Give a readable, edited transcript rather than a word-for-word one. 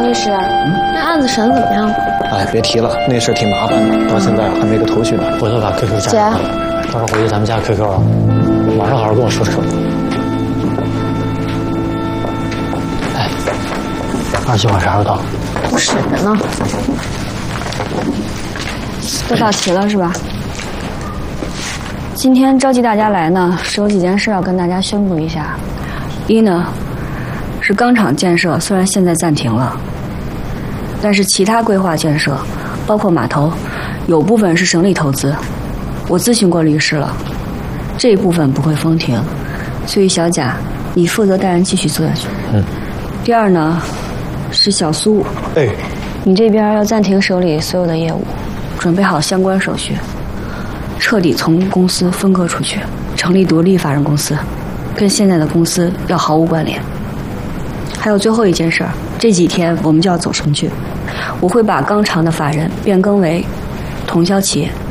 律师，那案子审怎么样？ 哎，别提了，那事挺麻烦的，到现在还没个头绪呢。 回头把 QQ 加上，到时候回去咱们加 QQ 啊，晚上好好跟我说说。哎，2期款啥时候到？ 我审着呢。都到齐了是吧？今天召集大家来呢，是有几件事要跟大家宣布一下。一呢，是钢厂建设虽然现在暂停了，但是其他规划建设，包括码头，有部分是省里投资。我咨询过律师了，这一部分不会封停，所以小贾，你负责带人继续做下去。第二呢，是小苏，你这边要暂停手里所有的业务，准备好相关手续，彻底从公司分割出去，成立独立法人公司，跟现在的公司要毫无关联。还有最后一件事儿，这几天我们就要走程序，我会把钢厂的法人变更为统销企业。